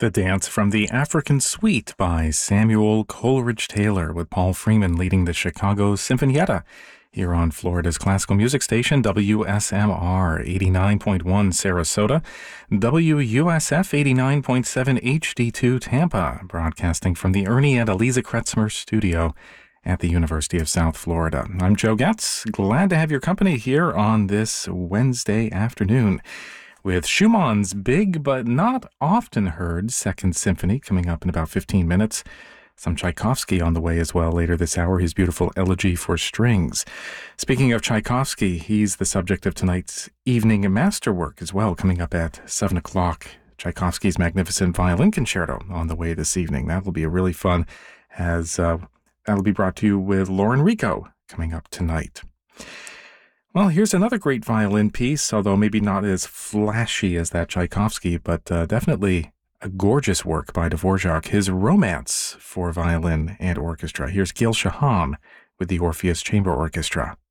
The dance from the African Suite by Samuel Coleridge Taylor, with Paul Freeman leading the Chicago Sinfonietta here on Florida's classical music station, WSMR 89.1 Sarasota, WUSF 89.7 HD2 Tampa, broadcasting from the Ernie and Eliza Kretzmer studio at the University of South Florida. I'm Joe Getz, glad to have your company here on this Wednesday afternoon, with Schumann's big but not often heard Second Symphony coming up in about 15 minutes. Some Tchaikovsky on the way as well later this hour, his beautiful Elegy for Strings. Speaking of Tchaikovsky, he's the subject of tonight's evening masterwork as well, coming up at 7 o'clock. Tchaikovsky's Magnificent Violin Concerto on the way this evening. That will be a really fun, as that'll be brought to you with Lauren Rico coming up tonight. Well, here's another great violin piece, although maybe not as flashy as that Tchaikovsky, but definitely a gorgeous work by Dvorak, his Romance for Violin and Orchestra. Here's Gil Shaham with the Orpheus Chamber Orchestra.